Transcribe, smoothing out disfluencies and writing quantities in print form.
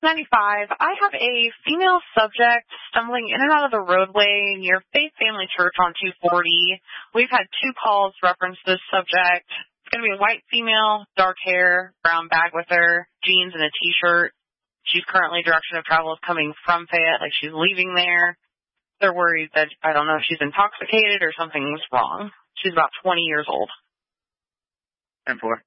95. I have a female subject stumbling in and out of the roadway near Faith Family Church on 240. We've had 2 calls reference this subject. It's going to be a white female, dark hair, brown bag with her, jeans and a T-shirt. She's currently direction of travel is coming from Fayette, like she's leaving there. They're worried that, I don't know if she's intoxicated or something's wrong. She's about 20 years old. 10-4.